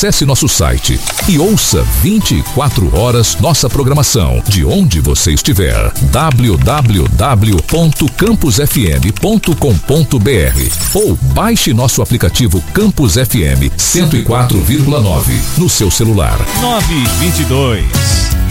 Acesse nosso site e ouça 24 horas nossa programação de onde você estiver. www.campusfm.com.br ou baixe nosso aplicativo Campus FM 104,9 no seu celular. 922